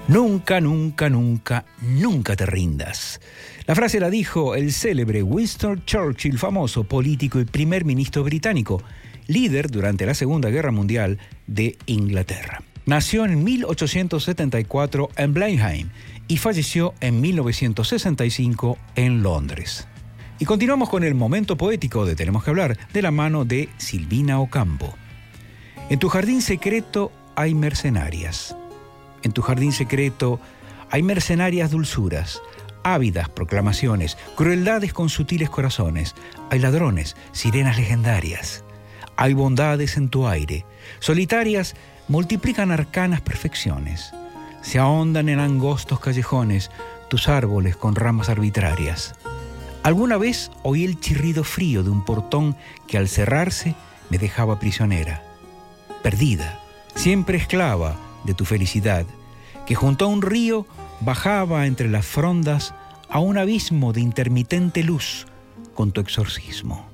Nunca, nunca, nunca, nunca te rindas. La frase la dijo el célebre Winston Churchill, famoso político y primer ministro británico, líder durante la Segunda Guerra Mundial de Inglaterra. Nació en 1874 en Blenheim y falleció en 1965 en Londres. Y continuamos con el momento poético de Tenemos que hablar, de la mano de Silvina Ocampo. En tu jardín secreto hay mercenarias. En tu jardín secreto hay mercenarias dulzuras, ávidas proclamaciones, crueldades con sutiles corazones. Hay ladrones, sirenas legendarias. Hay bondades en tu aire, solitarias multiplican arcanas perfecciones. Se ahondan en angostos callejones tus árboles con ramas arbitrarias. Alguna vez oí el chirrido frío de un portón que al cerrarse me dejaba prisionera, perdida, siempre esclava de tu felicidad, que junto a un río bajaba entre las frondas a un abismo de intermitente luz con tu exorcismo.